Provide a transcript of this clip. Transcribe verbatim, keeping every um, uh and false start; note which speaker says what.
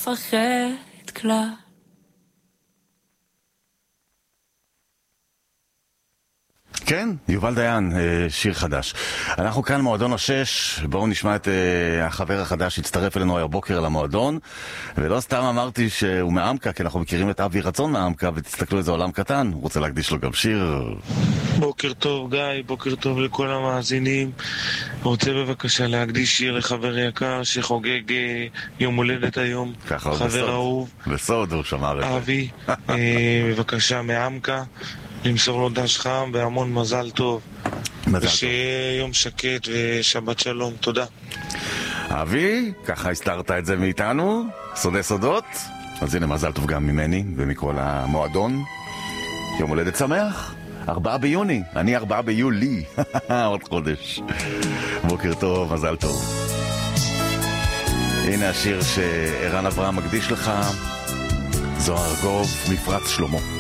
Speaker 1: מפחד כלל.
Speaker 2: כן, יובל דיין, שיר חדש. אנחנו כאן מועדון השש, בואו נשמע את החבר החדש שהצטרף אלינו היום בוקר למועדון, ולא סתם אמרתי שהוא מעמקה, כי אנחנו מכירים את אבי רצון מעמקה, ותסתכלו איזה עולם קטן, הוא רוצה להקדיש לו גם שיר.
Speaker 3: בוקר טוב גיא, בוקר טוב לכל המאזינים. רוצה בבקשה להקדיש שיר לחבר יקר שחוגג יום הולדת היום, חבר אהוב.
Speaker 2: בסוד הוא שמר את זה.
Speaker 3: אבי, בבקשה מעמקה. למסור לו דש חם והמון מזל טוב.
Speaker 2: מזל
Speaker 3: ושיהיה טוב. יום שקט ושבת שלום. תודה.
Speaker 2: אבי, ככה הסתרת את זה מאיתנו, סודי סודות. אז הנה מזל טוב גם ממני ומכל המועדון. יום הולדת שמח. ארבעה ביוני, אני ארבעה ביולי. עוד חודש. בוקר טוב, מזל טוב. הנה השיר שערן אברהם מקדיש לך. זוהר גוב, מפרץ שלמה.